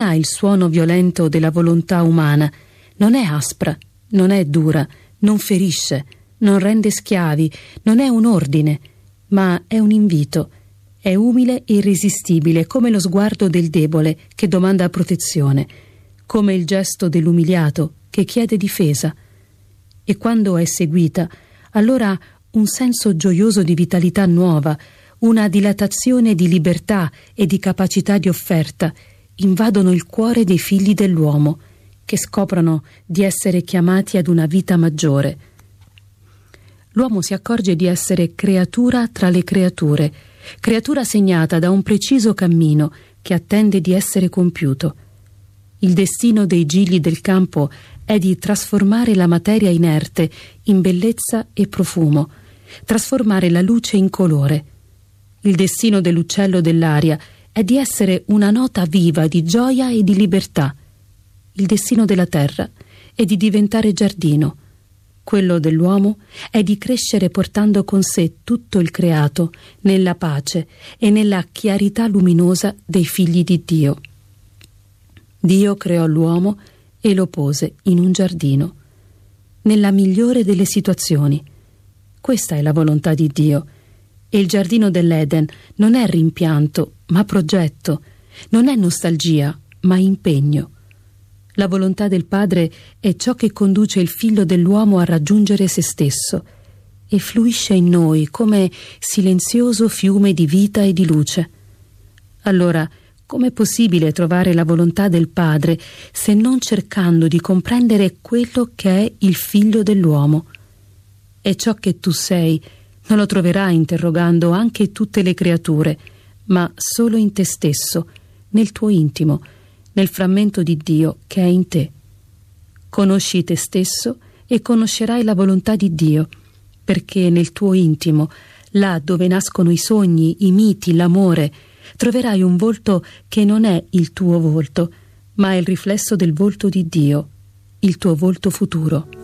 ha il suono violento della volontà umana, non è aspra, non è dura, non ferisce, non rende schiavi, non è un ordine, ma è un invito. È umile e irresistibile come lo sguardo del debole che domanda protezione, come il gesto dell'umiliato che chiede difesa. E quando è seguita, allora un senso gioioso di vitalità nuova, una dilatazione di libertà e di capacità di offerta invadono il cuore dei figli dell'uomo, che scoprono di essere chiamati ad una vita maggiore. L'uomo si accorge di essere creatura tra le creature, creatura segnata da un preciso cammino che attende di essere compiuto. Il destino dei gigli del campo è di trasformare la materia inerte in bellezza e profumo, trasformare la luce in colore. Il destino dell'uccello dell'aria è di essere una nota viva di gioia e di libertà. Il destino della terra è di diventare giardino. Quello dell'uomo è di crescere portando con sé tutto il creato nella pace e nella chiarità luminosa dei figli di Dio. Dio creò l'uomo e lo pose in un giardino, nella migliore delle situazioni. Questa è la volontà di Dio. E il giardino dell'Eden non è rimpianto, ma progetto, non è nostalgia, ma impegno. La volontà del Padre è ciò che conduce il figlio dell'uomo a raggiungere se stesso e fluisce in noi come silenzioso fiume di vita e di luce. Allora, com'è possibile trovare la volontà del Padre se non cercando di comprendere quello che è il figlio dell'uomo? E ciò che tu sei non lo troverai interrogando anche tutte le creature, ma solo in te stesso, nel tuo intimo, nel frammento di Dio che è in te. Conosci te stesso e conoscerai la volontà di Dio, perché nel tuo intimo, là dove nascono i sogni, i miti, l'amore, troverai un volto che non è il tuo volto, ma è il riflesso del volto di Dio, il tuo volto futuro.